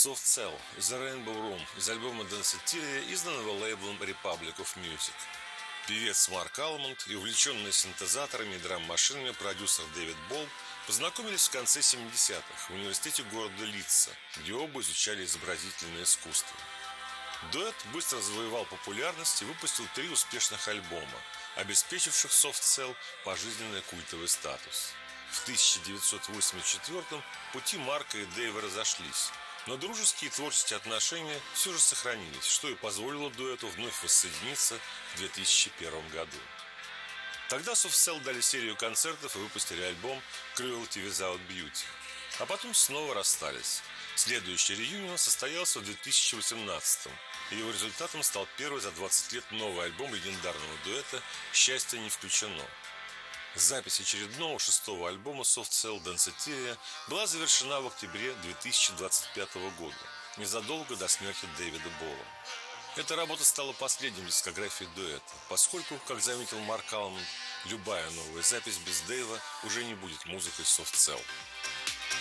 Soft Cell The Rainbow Room из альбома Danceteria, изданного лейблом Republic of Music. Певец Марк Алмонд и увлеченные синтезаторами и драм-машинами продюсер Дэвид Болл познакомились в конце 70-х в университете города Лидса, где оба изучали изобразительное искусство. Дуэт быстро завоевал популярность и выпустил 3 успешных альбома, обеспечивших Soft Cell пожизненный культовый статус. В 1984-м пути Марка и Дэйва разошлись, но дружеские и творческие отношения все же сохранились, что и позволило дуэту вновь воссоединиться в 2001 году. Тогда Soft Cell дали серию концертов и выпустили альбом Cruelty Without Beauty, а потом снова расстались. Следующий реюнион состоялся в 2018-м, и его результатом стал первый за 20 лет новый альбом легендарного дуэта «Счастье не включено». Запись очередного 6-го альбома Soft Cell Danceteria была завершена в октябре 2025 года, незадолго до смерти Дэвида Болла. Эта работа стала последним в дискографии дуэта, поскольку, как заметил Марк Алмонд, любая новая запись без Дэйва уже не будет музыкой Soft Cell.